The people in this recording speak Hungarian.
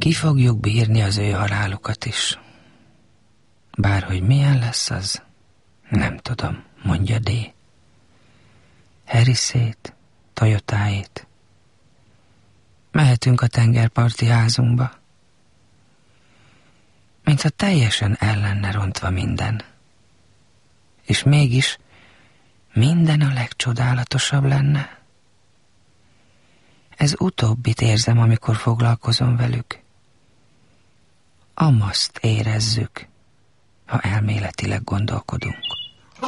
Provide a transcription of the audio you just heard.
Ki fogjuk bírni az ő halálukat is. Bárhogy milyen lesz az, nem tudom, mondja D. Harrisét, Toyotáét. Mehetünk a tengerparti házunkba. Mintha teljesen el lenne rontva minden. És mégis minden a legcsodálatosabb lenne. Ez utóbbit érzem, amikor foglalkozom velük. Amaszt érezzük, ha elméletileg gondolkodunk.